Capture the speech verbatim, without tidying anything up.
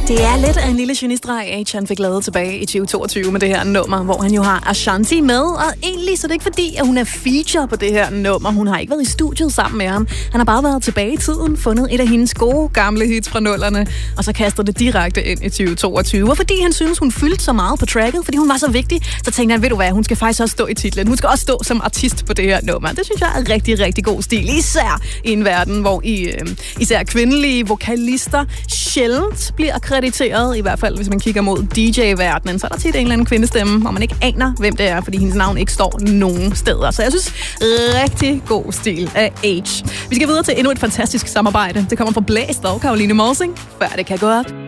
Det er lidt af en lille genistreg, H han fik lavet tilbage i tyve toogtyve med det her nummer, hvor han jo har Ashanti med, og egentlig så er det ikke fordi, at hun er feature på det her nummer. Hun har ikke været i studiet sammen med ham. Han har bare været tilbage i tiden, fundet et af hendes gode gamle hits fra nullerne, og så kaster det direkte ind i tyve toogtyve. Og fordi han synes, hun fyldte så meget på tracket, fordi hun var så vigtig, så tænkte han, ved du hvad, hun skal faktisk også stå i titlen. Hun skal også stå som artist på det her nummer. Det synes jeg er rigtig, rigtig god stil. Især i en verden, hvor I, øh, især kvindelige vokalister sjældent bliver krediteret, i hvert fald hvis man kigger mod D J-verdenen, så er der tit en eller anden kvindestemme, hvor man ikke aner, hvem det er, fordi hendes navn ikke står nogen steder. Så jeg synes, rigtig god stil af H. Vi skal videre til endnu et fantastisk samarbejde. Det kommer fra Blæst og Caroline Morsing, før det kan gå op.